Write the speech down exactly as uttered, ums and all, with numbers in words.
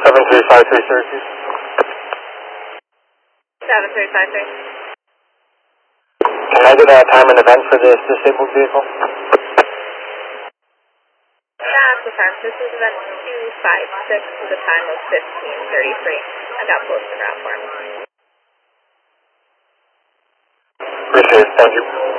seven three five three Syracuse. seven three five three. Can I get a time and event for this disabled vehicle? That's affirmed. This is event two five six with a time of fifteen thirty-three. I got both the route for him. Appreciate it. Thank you.